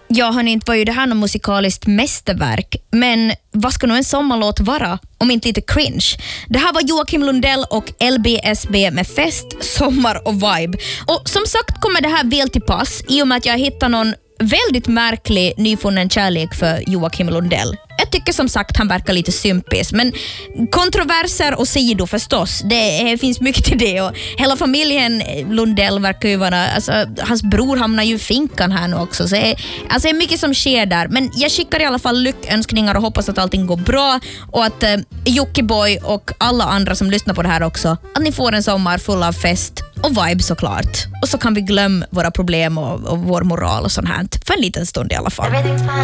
Ja, hörni, inte var ju det här något musikaliskt mästerverk, men vad ska nog en sommarlåt vara om inte lite cringe? Det här var Joakim Lundell och LBSB med Fest, Sommar och Vibe. Och som sagt kommer det här väl till pass i och med att jag hittar någon väldigt märklig nyfunnen kärlek för Joakim Lundell. Jag tycker som sagt han verkar lite sympis, men kontroverser och sido förstås, det finns mycket till det, och hela familjen Lundell verkar ju vara, alltså, hans bror hamnar ju i finkan här nu också, så det är mycket som sker där, men jag skickar i alla fall lyckönskningar och hoppas att allting går bra och att Jockiboi och alla andra som lyssnar på det här också, att ni får en sommar full av fest och vibe såklart, och så kan vi glömma våra problem och vår moral och sånt här för en liten stund i alla fall.